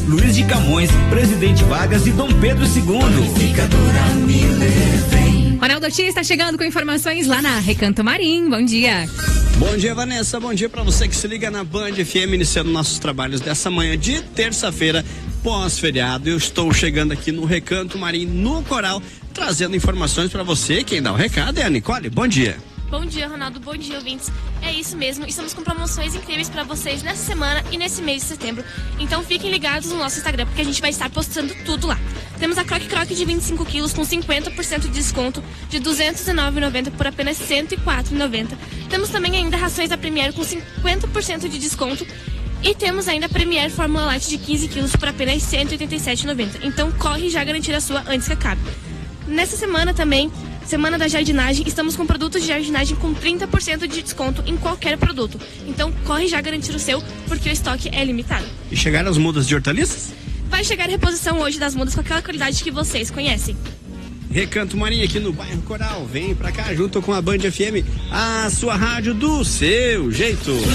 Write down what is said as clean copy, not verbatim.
Luiz de Camões, Presidente Vargas e Dom Pedro II. Ronaldo Tia está chegando com informações lá na Recanto Marim. Bom dia. Bom dia, Vanessa. Bom dia para você que se liga na Band FM, iniciando nossos trabalhos dessa manhã de terça-feira, pós-feriado. Eu estou chegando aqui no Recanto Marim, no Coral, trazendo informações para você. Quem dá o recado é a Nicole. Bom dia. Bom dia, Ronaldo. Bom dia, ouvintes. É isso mesmo, estamos com promoções incríveis para vocês nessa semana e nesse mês de setembro. Então fiquem ligados no nosso Instagram, porque a gente vai estar postando tudo lá. Temos a Croque Croque de 25 quilos com 50% de desconto de R$ 209,90 por apenas R$ 104,90. Temos também ainda rações da Premier com 50% de desconto. E temos ainda a Premier Fórmula Light de 15 quilos por apenas R$ 187,90. Então corre já garantir a sua antes que acabe. Nessa semana também, Semana da Jardinagem, estamos com produtos de jardinagem com 30% de desconto em qualquer produto. Então corre já garantir o seu, porque o estoque é limitado. E chegaram as mudas de hortaliças? Vai chegar a reposição hoje das mudas com aquela qualidade que vocês conhecem. Recanto Marim aqui no bairro Coral. Vem pra cá junto com a Band FM, a sua rádio do seu jeito.